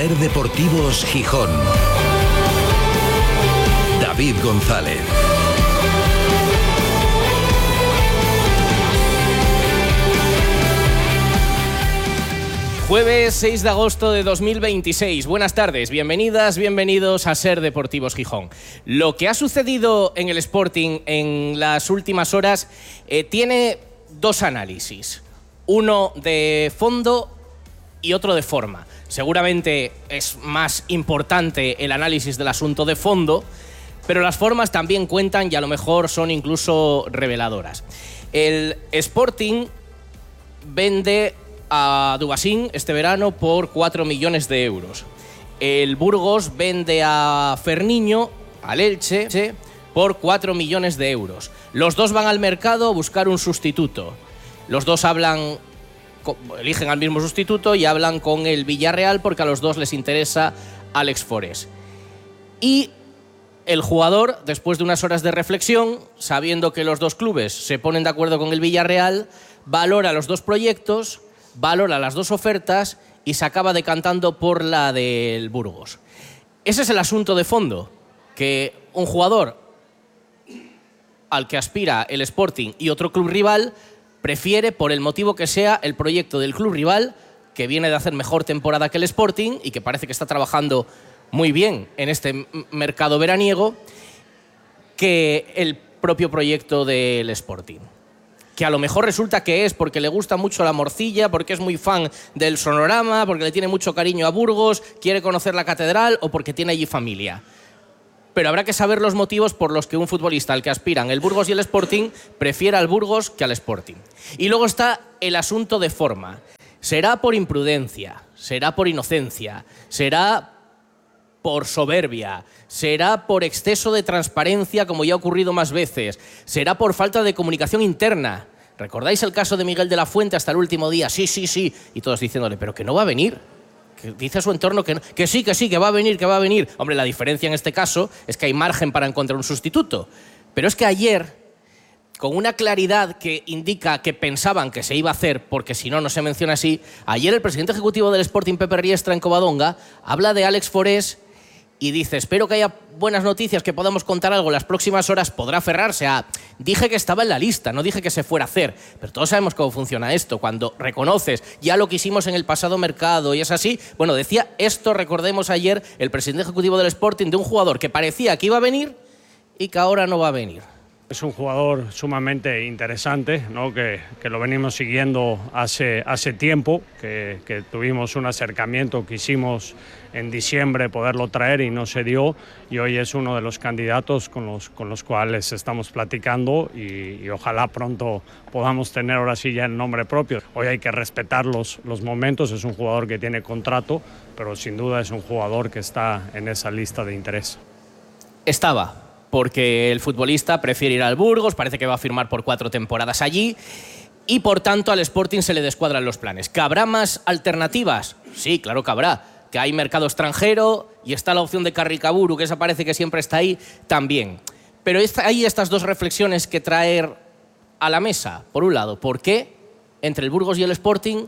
Ser Deportivos Gijón. David González. Jueves 6 de agosto de 2026. Buenas tardes, bienvenidas, bienvenidos a Ser Deportivos Gijón. Lo que ha sucedido en el Sporting en las últimas horas tiene dos análisis. Uno de fondo y otro de forma. Seguramente es más importante el análisis del asunto de fondo, pero las formas también cuentan y a lo mejor son incluso reveladoras. El Sporting vende a Dubasín este verano por 4 millones de euros. El Burgos vende a Ferniño, al Elche, por 4 millones de euros. Los dos van al mercado a buscar un sustituto. Los dos eligen al mismo sustituto y hablan con el Villarreal porque a los dos les interesa Alex Forés. Y el jugador, después de unas horas de reflexión, sabiendo que los dos clubes se ponen de acuerdo con el Villarreal, valora los dos proyectos, valora las dos ofertas y se acaba decantando por la del Burgos. Ese es el asunto de fondo, que un jugador al que aspira el Sporting y otro club rival prefiere, por el motivo que sea, el proyecto del club rival, que viene de hacer mejor temporada que el Sporting y que parece que está trabajando muy bien en este mercado veraniego, que el propio proyecto del Sporting. Que a lo mejor resulta que es porque le gusta mucho la morcilla, porque es muy fan del sonorama, porque le tiene mucho cariño a Burgos, quiere conocer la catedral o porque tiene allí familia. Pero habrá que saber los motivos por los que un futbolista al que aspiran el Burgos y el Sporting prefiera al Burgos que al Sporting. Y luego está el asunto de forma. ¿Será por imprudencia? ¿Será por inocencia? ¿Será por soberbia? ¿Será por exceso de transparencia, como ya ha ocurrido más veces? ¿Será por falta de comunicación interna? ¿Recordáis el caso de Miguel de la Fuente hasta el último día? Sí, sí, sí. Y todos diciéndole, pero que no va a venir. Que dice a su entorno que, no, que sí, que va a venir, que va a venir. Hombre, la diferencia en este caso es que hay margen para encontrar un sustituto. Pero es que ayer, con una claridad que indica que pensaban que se iba a hacer, porque si no, no se menciona así, ayer el presidente ejecutivo del Sporting, Pepe Riestra, en Covadonga, habla de Alex Forés y dice, espero que haya buenas noticias, que podamos contar algo en las próximas horas. Podrá aferrarse a, dije que estaba en la lista, no dije que se fuera a hacer. Pero todos sabemos cómo funciona esto. Cuando reconoces ya lo que hicimos en el pasado mercado y es así, bueno, decía esto, recordemos ayer, el presidente ejecutivo del Sporting, de un jugador que parecía que iba a venir y que ahora no va a venir. Es un jugador sumamente interesante, ¿no? que lo venimos siguiendo hace tiempo, que tuvimos un acercamiento, quisimos en diciembre poderlo traer y no se dio, y hoy es uno de los candidatos con los cuales estamos platicando y ojalá pronto podamos tener ahora sí ya el nombre propio. Hoy hay que respetar los momentos, es un jugador que tiene contrato, pero sin duda es un jugador que está en esa lista de interés. Estaba. Porque el futbolista prefiere ir al Burgos, parece que va a firmar por 4 temporadas allí y por tanto al Sporting se le descuadran los planes. ¿Que habrá más alternativas? Sí, claro que habrá. Que hay mercado extranjero y está la opción de Carricaburu, que esa parece que siempre está ahí también. Pero hay estas dos reflexiones que traer a la mesa. Por un lado, ¿por qué entre el Burgos y el Sporting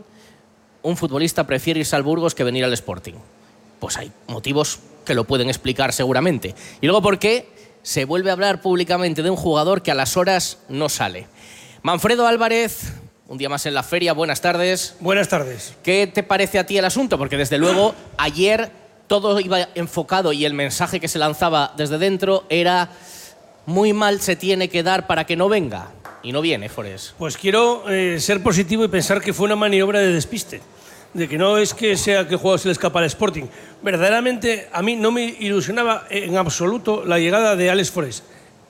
un futbolista prefiere irse al Burgos que venir al Sporting? Pues hay motivos que lo pueden explicar seguramente. Y luego, ¿por qué se vuelve a hablar públicamente de un jugador que a las horas no sale? Manfredo Álvarez, un día más en la feria, buenas tardes. Buenas tardes. ¿Qué te parece a ti el asunto? Porque desde luego ayer todo iba enfocado y el mensaje que se lanzaba desde dentro era muy mal se tiene que dar para que no venga. Y no viene, Forés. Pues quiero ser positivo y pensar que fue una maniobra de despiste. De que no es que sea que el jugador se le escapa al Sporting. Verdaderamente, a mí no me ilusionaba en absoluto la llegada de Alex Forés.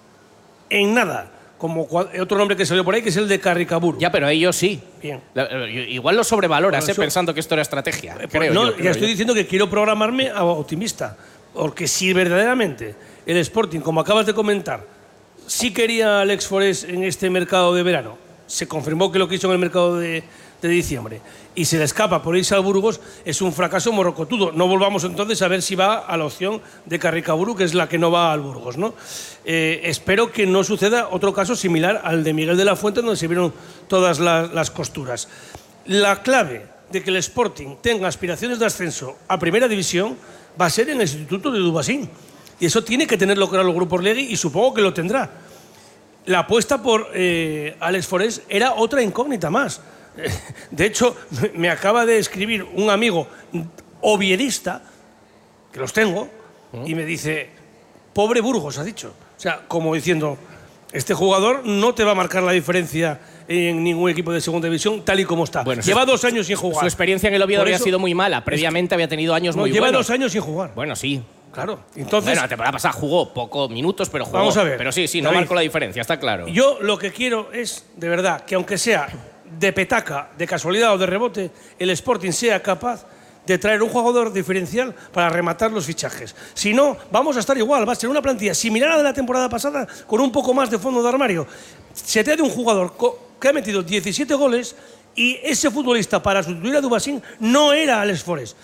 En nada. Como otro nombre que salió por ahí, que es el de Carricaburu. Ya, pero ellos sí. Bien. Igual lo sobrevaloras, pensando que esto era estrategia. Estoy diciendo que quiero programarme a optimista. Porque si verdaderamente el Sporting, como acabas de comentar, sí quería a Alex Forés en este mercado de verano, se confirmó que lo quiso en el mercado de diciembre, y se le escapa por irse al Burgos, es un fracaso morrocotudo. No volvamos entonces a ver si va a la opción de Carricaburu, que es la que no va al Burgos, ¿no? Espero que no suceda otro caso similar al de Miguel de la Fuente, donde se vieron todas las costuras. La clave de que el Sporting tenga aspiraciones de ascenso a Primera División va a ser en el Instituto de Dubasín. Y eso tiene que tenerlo claro el Grupo Orlegui y supongo que lo tendrá. La apuesta por Alex Forés era otra incógnita más. De hecho, me acaba de escribir un amigo oviedoista, que los tengo, y me dice, pobre Burgos, ha dicho. O sea, como diciendo, este jugador no te va a marcar la diferencia en ningún equipo de segunda división tal y como está. Bueno, lleva 2 años sin jugar. Su experiencia en el Oviedo había sido muy mala. Previamente había tenido años muy buenos. Lleva 2 años sin jugar. Bueno, sí. Claro. Entonces, bueno, la temporada pasada jugó pocos minutos, pero jugó. Vamos a ver. Pero sí, no marcó la diferencia, está claro. Yo lo que quiero es, de verdad, que aunque sea de petaca, de casualidad o de rebote, el Sporting sea capaz de traer un jugador diferencial para rematar los fichajes. Si no, vamos a estar igual. Va a ser una plantilla similar a la de la temporada pasada, con un poco más de fondo de armario. Se trata de un jugador que ha metido 17 goles y ese futbolista para sustituir a Dubasín no era Alex Forés.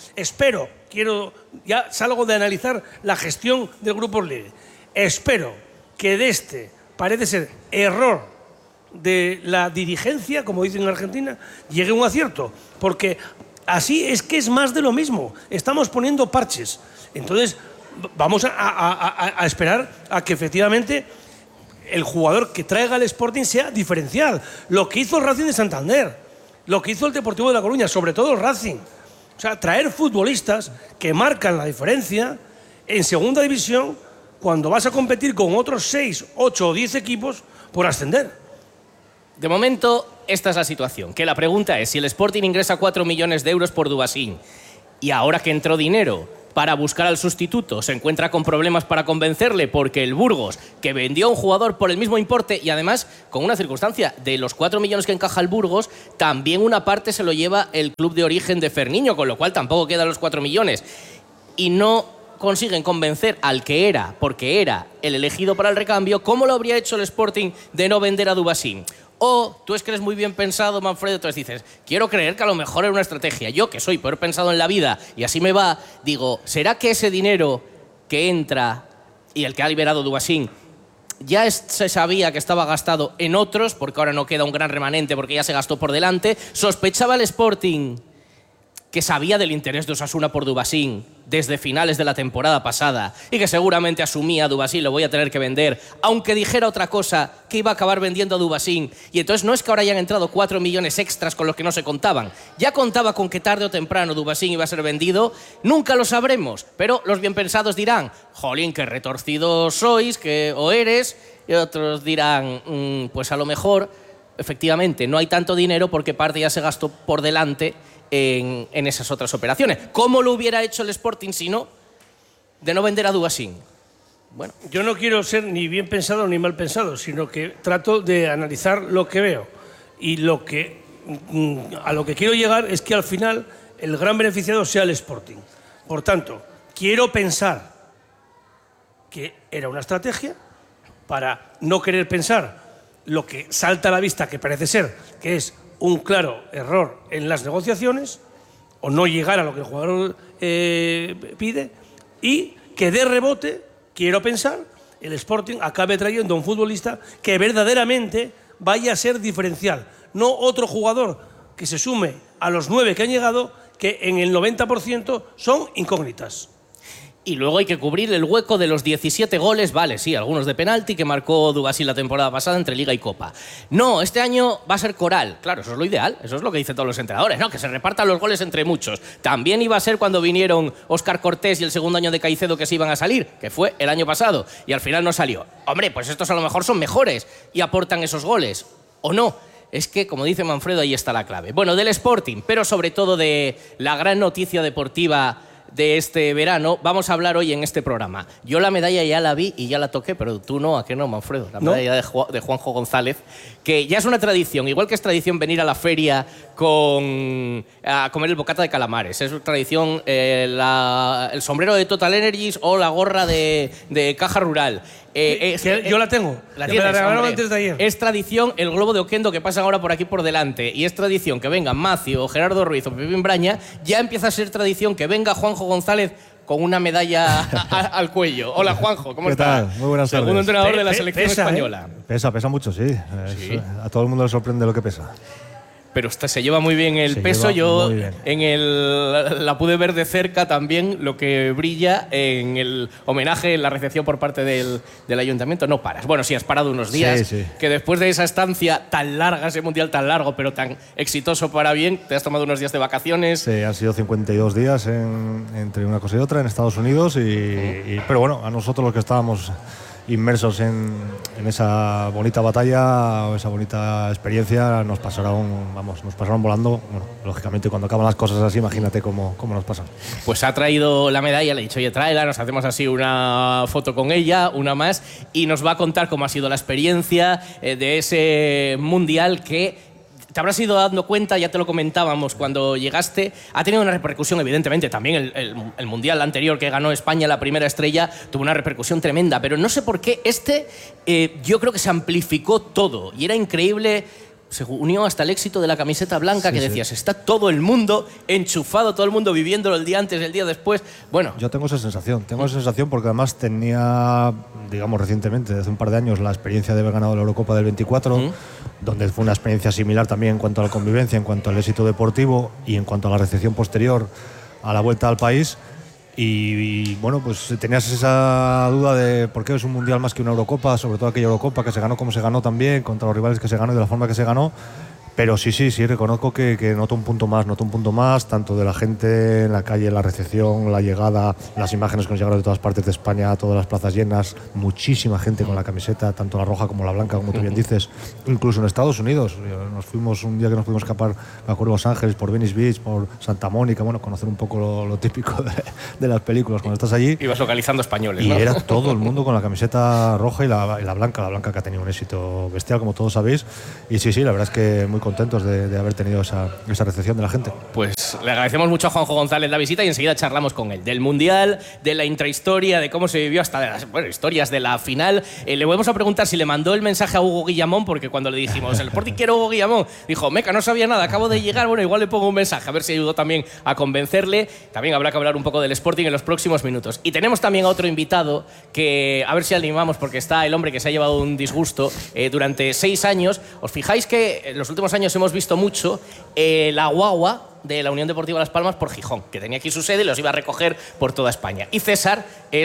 Ya salgo de analizar la gestión del Grupo Orlegui. Espero que de este, parece ser, error de la dirigencia, como dicen en Argentina, llegue un acierto. Porque así es que es más de lo mismo. Estamos poniendo parches. Entonces, vamos a esperar a que efectivamente el jugador que traiga al Sporting sea diferencial. Lo que hizo el Racing de Santander, lo que hizo el Deportivo de La Coruña, sobre todo el Racing. O sea, traer futbolistas que marcan la diferencia en segunda división cuando vas a competir con otros 6, 8 o 10 equipos por ascender. De momento, esta es la situación. Que la pregunta es si el Sporting ingresa 4 millones de euros por Dubasín y ahora que entró dinero para buscar al sustituto se encuentra con problemas para convencerle porque el Burgos, que vendió a un jugador por el mismo importe y además con una circunstancia, de los 4 millones que encaja el Burgos, también una parte se lo lleva el club de origen de Ferniño, con lo cual tampoco quedan los 4 millones. Y no consiguen convencer al que era, porque era el elegido para el recambio, ¿cómo lo habría hecho el Sporting de no vender a Dubasín? O tú es que eres muy bien pensado, Manfredo, entonces dices, quiero creer que a lo mejor era una estrategia. Yo, que soy peor pensado en la vida y así me va, digo, ¿será que ese dinero que entra y el que ha liberado Dubasín ya se sabía que estaba gastado en otros, porque ahora no queda un gran remanente porque ya se gastó por delante? ¿Sospechaba el Sporting que sabía del interés de Osasuna por Dubasín desde finales de la temporada pasada y que seguramente asumía a Dubasín, lo voy a tener que vender, aunque dijera otra cosa, que iba a acabar vendiendo a Dubasín? Y entonces no es que ahora hayan entrado 4 millones extras con los que no se contaban. Ya contaba con que tarde o temprano Dubasín iba a ser vendido. Nunca lo sabremos, pero los bien pensados dirán, jolín, qué retorcidos sois, o eres, y otros dirán, pues a lo mejor, efectivamente, no hay tanto dinero porque parte ya se gastó por delante en esas otras operaciones. ¿Cómo lo hubiera hecho el Sporting si no de no vender a Dubasín? Bueno, yo no quiero ser ni bien pensado ni mal pensado, sino que trato de analizar lo que veo. Y a lo que quiero llegar es que al final el gran beneficiado sea el Sporting. Por tanto, quiero pensar que era una estrategia para no querer pensar lo que salta a la vista, que parece ser que es un claro error en las negociaciones o no llegar a lo que el jugador pide, y que de rebote, quiero pensar, el Sporting acabe trayendo a un futbolista que verdaderamente vaya a ser diferencial, no otro jugador que se sume a los 9 que han llegado, que en el 90% son incógnitas. Y luego hay que cubrir el hueco de los 17 goles, vale, sí, algunos de penalti que marcó Dubasín la temporada pasada entre Liga y Copa. No, este año va a ser coral. Claro, eso es lo ideal, eso es lo que dicen todos los entrenadores, ¿no? Que se repartan los goles entre muchos. También iba a ser cuando vinieron Óscar Cortés y el segundo año de Caicedo que se iban a salir, que fue el año pasado, y al final no salió. Hombre, pues estos a lo mejor son mejores y aportan esos goles, ¿o no? Es que, como dice Manfredo, ahí está la clave. Bueno, del Sporting, pero sobre todo de la gran noticia deportiva de este verano, vamos a hablar hoy en este programa. Yo la medalla ya la vi y ya la toqué, pero tú no, ¿a qué no, Manfredo? La medalla de Juanjo González, que ya es una tradición, igual que es tradición venir a la feria a comer el bocata de calamares. Es tradición el sombrero de Total Energies o la gorra de Caja Rural. Yo la tengo. La regalaron antes de ayer. Es tradición el globo de Oquendo que pasan ahora por aquí por delante. Y es tradición que venga Macio o Gerardo Ruiz o Pepín Braña. Ya empieza a ser tradición que venga Juanjo González con una medalla al cuello. Hola, Juanjo, ¿cómo estás? Muy buenas tardes. Segundo entrenador de la selección pesa, española. Pesa mucho, sí. Sí. A todo el mundo le sorprende lo que pesa. pero se lleva muy bien el peso. Yo la pude ver de cerca también, lo que brilla en el homenaje, en la recepción por parte del ayuntamiento. No paras. Bueno, sí, has parado unos días, que después de esa estancia tan larga, ese mundial tan largo, pero tan exitoso para bien, te has tomado unos días de vacaciones. Sí, han sido 52 días entre una cosa y otra en Estados Unidos, pero bueno, a nosotros los que estábamos inmersos en esa bonita batalla o esa bonita experiencia nos pasaron volando. Bueno, lógicamente cuando acaban las cosas así, imagínate cómo nos pasan. Pues ha traído la medalla, le he dicho, oye, tráela, nos hacemos así una foto con ella, una más, y nos va a contar cómo ha sido la experiencia de ese mundial que te habrás ido dando cuenta, ya te lo comentábamos cuando llegaste, ha tenido una repercusión, evidentemente, también el mundial anterior que ganó España, la primera estrella, tuvo una repercusión tremenda, pero no sé por qué yo creo que se amplificó todo y era increíble. Se unió hasta el éxito de la camiseta blanca, que decías, está todo el mundo enchufado, todo el mundo viviéndolo el día antes, el día después. Bueno, yo tengo esa sensación porque además tenía, digamos, recientemente, hace un par de años, la experiencia de haber ganado la Eurocopa del 24, donde fue una experiencia similar también en cuanto a la convivencia, en cuanto al éxito deportivo y en cuanto a la recepción posterior a la vuelta al país. Y bueno, pues tenías esa duda de por qué es un mundial más que una Eurocopa, sobre todo aquella Eurocopa que se ganó como se ganó también, contra los rivales que se ganó y de la forma que se ganó. Pero sí, reconozco que noto un punto más, tanto de la gente en la calle, la recepción, la llegada, las imágenes que nos llegaron de todas partes de España, todas las plazas llenas, muchísima gente con la camiseta, tanto la roja como la blanca, como tú bien dices, incluso en Estados Unidos. Nos fuimos un día que nos pudimos escapar, me acuerdo, Los Ángeles, por Venice Beach, por Santa Mónica, bueno, conocer un poco lo típico de las películas cuando estás allí. Ibas localizando españoles, ¿no? Y ¿no? era todo el mundo con la camiseta roja y la blanca que ha tenido un éxito bestial, como todos sabéis. Y sí, la verdad es que muy contentos de haber tenido esa recepción de la gente. Pues le agradecemos mucho a Juanjo González la visita y enseguida charlamos con él del Mundial, de la intrahistoria, de cómo se vivió hasta de las historias de la final. Le vamos a preguntar si le mandó el mensaje a Hugo Guillamón, porque cuando le dijimos, el Sporting quiere Hugo Guillamón, dijo, meca, no sabía nada, acabo de llegar, bueno, igual le pongo un mensaje, a ver si ayudó también a convencerle. También habrá que hablar un poco del Sporting en los próximos minutos. Y tenemos también a otro invitado que, a ver si animamos, porque está el hombre que se ha llevado un disgusto durante 6 años. Os fijáis que en los últimos años hemos visto mucho la guagua de la Unión Deportiva Las Palmas por Gijón, que tenía aquí su sede y los iba a recoger por toda España. Y César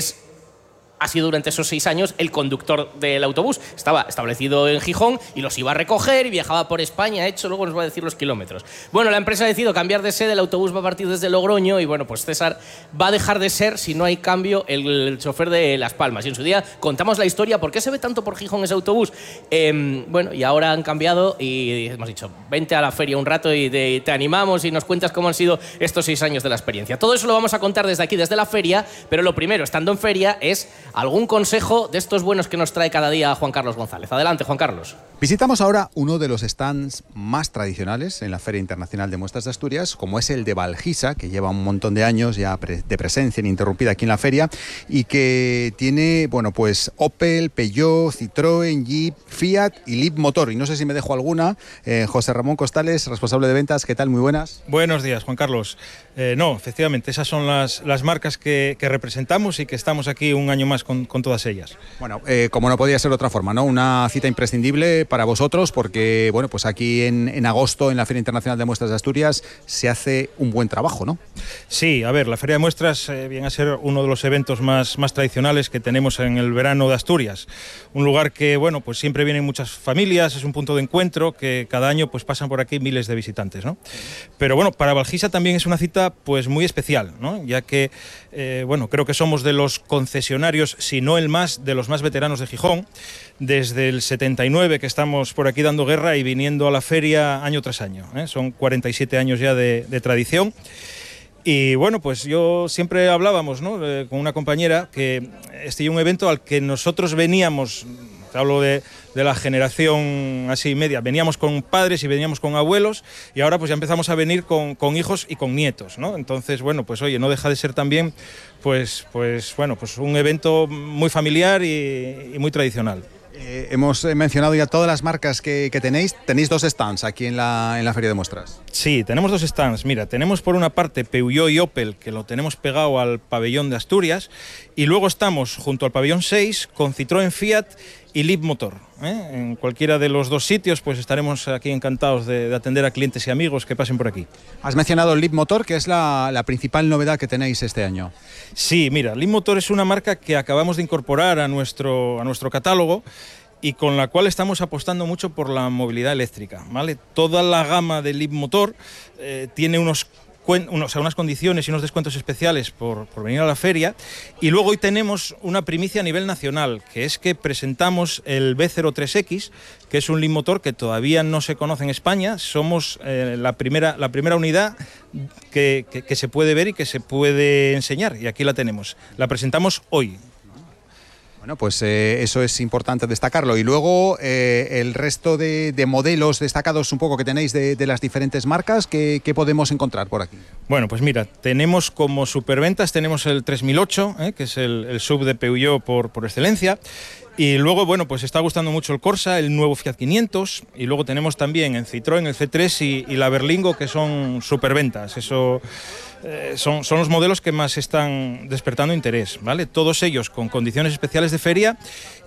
ha sido durante esos 6 años el conductor del autobús. Estaba establecido en Gijón y los iba a recoger y viajaba por España. Luego nos va a decir los kilómetros. Bueno, la empresa ha decidido cambiar de sede, el autobús va a partir desde Logroño y bueno, pues César va a dejar de ser, si no hay cambio, el chofer de Las Palmas. Y en su día contamos la historia, ¿por qué se ve tanto por Gijón ese autobús? Bueno, y ahora han cambiado y hemos dicho, vente a la feria un rato y te animamos y nos cuentas cómo han sido estos 6 años de la experiencia. Todo eso lo vamos a contar desde aquí, desde la feria, pero lo primero, estando en feria, es algún consejo de estos buenos que nos trae cada día Juan Carlos González. Adelante, Juan Carlos. Visitamos ahora uno de los stands más tradicionales en la Feria Internacional de Muestras de Asturias, como es el de Valgisa, que lleva un montón de años ya de presencia ininterrumpida aquí en la feria y que tiene, bueno, pues Opel, Peugeot, Citroën, Jeep, Fiat y Leapmotor. Y no sé si me dejo alguna. José Ramón Costales, responsable de ventas, ¿qué tal? Muy buenas. Buenos días, Juan Carlos. No, efectivamente, esas son las marcas que representamos y que estamos aquí un año más con todas ellas. Bueno, como no podía ser de otra forma, ¿no? Una cita imprescindible para vosotros porque, bueno, pues aquí en agosto en la Feria Internacional de Muestras de Asturias se hace un buen trabajo, ¿no? Sí, a ver, la Feria de Muestras viene a ser uno de los eventos más tradicionales que tenemos en el verano de Asturias. Un lugar que, bueno, pues siempre vienen muchas familias, es un punto de encuentro que cada año pues pasan por aquí miles de visitantes, ¿no? Pero bueno, para Valgisa también es una cita pues muy especial, ¿no? Ya que, bueno, creo que somos de los concesionarios, si no el más, de los más veteranos de Gijón, desde el 79 que estamos por aquí dando guerra y viniendo a la feria año tras año, ¿eh? Son 47 años ya de tradición. Y bueno, pues yo siempre hablábamos, ¿no? Con una compañera que este es un evento al que nosotros veníamos, te hablo de la generación así media, veníamos con padres y veníamos con abuelos y ahora pues ya empezamos a venir con hijos y con nietos, ¿no? Entonces, bueno, pues oye, no deja de ser también pues bueno, pues un evento muy familiar y muy tradicional. Hemos mencionado ya todas las marcas que tenéis. Tenéis 2 stands aquí en la Feria de Muestras. Sí, tenemos 2 stands. Mira, tenemos por una parte Peugeot y Opel, que lo tenemos pegado al pabellón de Asturias, y luego estamos junto al pabellón 6 con Citroën, Fiat y Leapmotor. En cualquiera de los dos sitios pues estaremos aquí encantados de atender a clientes y amigos que pasen por aquí. Has mencionado Leapmotor, que es la principal novedad que tenéis este año. Sí, mira, Leapmotor es una marca que acabamos de incorporar a nuestro catálogo y con la cual estamos apostando mucho por la movilidad eléctrica, ¿vale? Toda la gama de Leapmotor tiene unas condiciones y unos descuentos especiales por venir a la feria, y luego hoy tenemos una primicia a nivel nacional, que es que presentamos el B03X, que es un Leapmotor que todavía no se conoce en España. Somos la primera unidad que se puede ver y que se puede enseñar, y aquí la tenemos. La presentamos hoy. Bueno, pues eso es importante destacarlo. Y luego el resto de modelos destacados un poco que tenéis de las diferentes marcas, ¿qué podemos encontrar por aquí? Bueno, pues mira, tenemos como superventas, tenemos el 3008, que es el sub de Peugeot por excelencia. Y luego, bueno, pues está gustando mucho el Corsa, el nuevo Fiat 500, y luego tenemos también en Citroën el C3 y la Berlingo, que son superventas. Eso son los modelos que más están despertando interés, ¿vale? Todos ellos con condiciones especiales de feria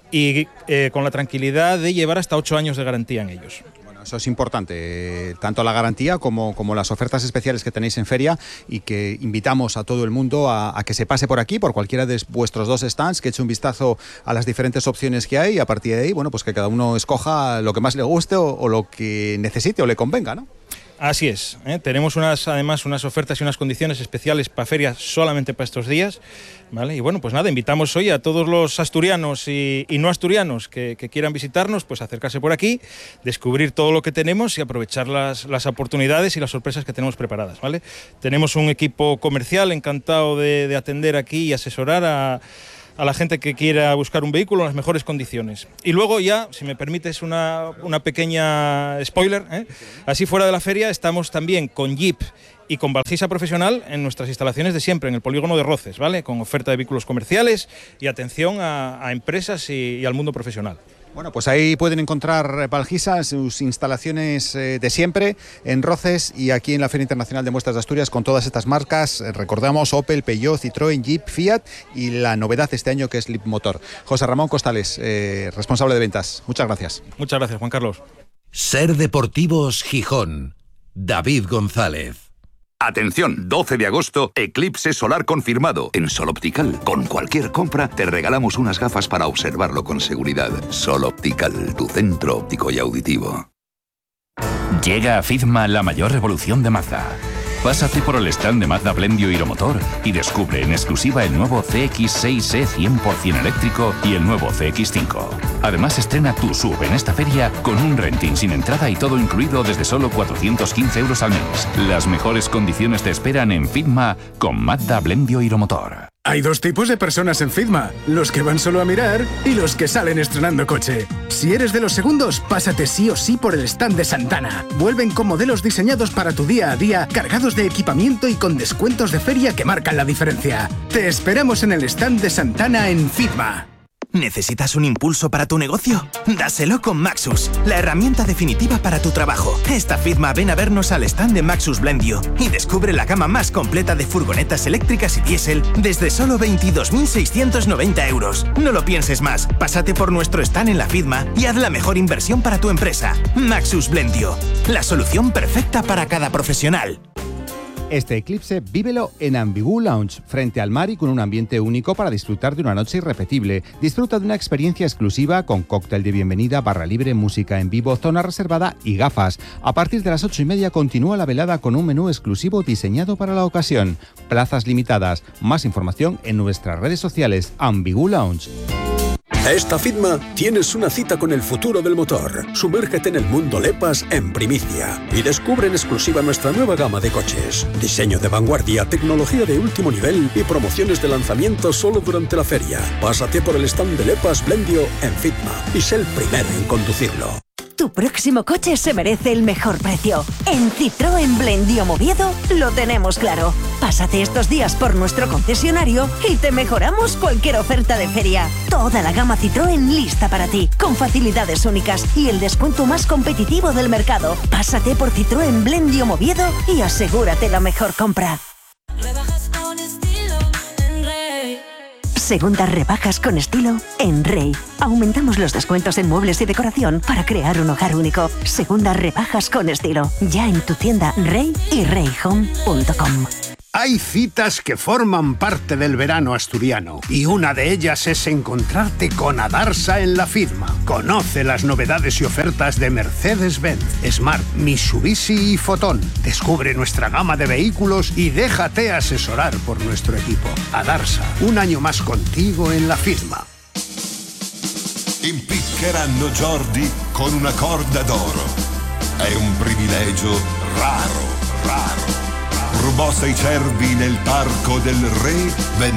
y con la tranquilidad de llevar hasta 8 años de garantía en ellos. Eso es importante, tanto la garantía como las ofertas especiales que tenéis en feria, y que invitamos a todo el mundo a que se pase por aquí, por cualquiera de vuestros dos stands, que eche un vistazo a las diferentes opciones que hay, y a partir de ahí, bueno, pues que cada uno escoja lo que más le guste o lo que necesite o le convenga, ¿no? Así es, tenemos además unas ofertas y unas condiciones especiales para ferias solamente para estos días, ¿vale? Y bueno, pues nada, invitamos hoy a todos los asturianos y no asturianos que quieran visitarnos, pues acercarse por aquí, descubrir todo lo que tenemos y aprovechar las oportunidades y las sorpresas que tenemos preparadas, ¿vale? Tenemos un equipo comercial encantado de atender aquí y asesorar a la gente que quiera buscar un vehículo en las mejores condiciones. Y luego ya, si me permites una pequeña spoiler, así fuera de la feria estamos también con Jeep y con Valgisa Profesional en nuestras instalaciones de siempre, en el polígono de Roces, ¿vale? Con oferta de vehículos comerciales y atención a empresas y al mundo profesional. Bueno, pues ahí pueden encontrar Valgisa, sus instalaciones de siempre en Roces y aquí en la Feria Internacional de Muestras de Asturias, con todas estas marcas. Recordamos Opel, Peugeot, Citroën, Jeep, Fiat y la novedad este año, que es Leapmotor. José Ramón Costales, responsable de ventas. Muchas gracias. Muchas gracias, Juan Carlos. Ser Deportivos Gijón. David González. Atención, 12 de agosto, eclipse solar confirmado en Sol Optical. Con cualquier compra te regalamos unas gafas para observarlo con seguridad. Sol Optical, tu centro óptico y auditivo. Llega a FIDMA la mayor revolución de Mazda. Pásate por el stand de Mazda Blendio Iromotor y descubre en exclusiva el nuevo CX-6E 100% eléctrico y el nuevo CX-5. Además, estrena tu SUV en esta feria con un renting sin entrada y todo incluido desde solo 415 euros al mes. Las mejores condiciones te esperan en FIDMA con Mazda Blendio Iromotor. Hay dos tipos de personas en FIDMA, los que van solo a mirar y los que salen estrenando coche. Si eres de los segundos, pásate sí o sí por el stand de Santana. Vuelven con modelos diseñados para tu día a día, cargados de equipamiento y con descuentos de feria que marcan la diferencia. Te esperamos en el stand de Santana en FIDMA. ¿Necesitas un impulso para tu negocio? Dáselo con Maxus, la herramienta definitiva para tu trabajo. Esta FIDMA ven a vernos al stand de Maxus Blendio y descubre la gama más completa de furgonetas eléctricas y diésel desde solo 22.690 euros. No lo pienses más, pásate por nuestro stand en la FIDMA y haz la mejor inversión para tu empresa. Maxus Blendio, la solución perfecta para cada profesional. Este eclipse vívelo en Ambigu Lounge, frente al mar y con un ambiente único para disfrutar de una noche irrepetible. Disfruta de una experiencia exclusiva con cóctel de bienvenida, barra libre, música en vivo, zona reservada y gafas. A partir de las 8:30 continúa la velada con un menú exclusivo diseñado para la ocasión. Plazas limitadas. Más información en nuestras redes sociales. Ambigu Lounge. Esta FIDMA tienes una cita con el futuro del motor. Sumérgete en el mundo LEPAS en primicia y descubre en exclusiva nuestra nueva gama de coches. Diseño de vanguardia, tecnología de último nivel y promociones de lanzamiento solo durante la feria. Pásate por el stand de LEPAS Blendio en FIDMA y sé el primero en conducirlo. Tu próximo coche se merece el mejor precio. En Citroën Blendio Moviedo lo tenemos claro. Pásate estos días por nuestro concesionario y te mejoramos cualquier oferta de feria. Toda la gama Citroën lista para ti, con facilidades únicas y el descuento más competitivo del mercado. Pásate por Citroën Blendio Moviedo y asegúrate la mejor compra. Segundas rebajas con estilo en Rey. Aumentamos los descuentos en muebles y decoración para crear un hogar único. Segundas rebajas con estilo. Ya en tu tienda Rey y reyhome.com. Hay citas que forman parte del verano asturiano y una de ellas es encontrarte con Adarsa en la FIDMA. Conoce las novedades y ofertas de Mercedes-Benz, Smart, Mitsubishi y Fotón. Descubre nuestra gama de vehículos y déjate asesorar por nuestro equipo. Adarsa, un año más contigo en la FIDMA. Impiccheranno Jordi con una corda d'oro. È un privilegio raro, raro. Rubò 6 cervi nel parco del re,